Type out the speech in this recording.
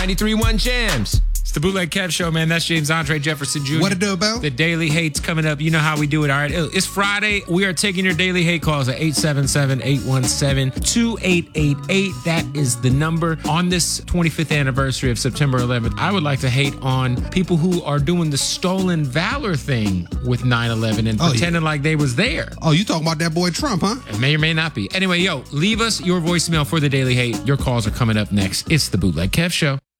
93.1 Jams. It's the Bootleg Kev Show, man. That's James Andre Jefferson Jr. What it do about? The Daily Hate's coming up. You know how we do it, all right? It's Friday. We are taking your Daily Hate calls at 877-817-2888. That is the number. On this 25th anniversary of September 11th, I would like to hate on people who are doing the stolen valor thing with 9/11 and pretending like they was there. Oh, you talking about that boy Trump, huh? It may or may not be. Anyway, leave us your voicemail for the Daily Hate. Your calls are coming up next. It's the Bootleg Kev Show.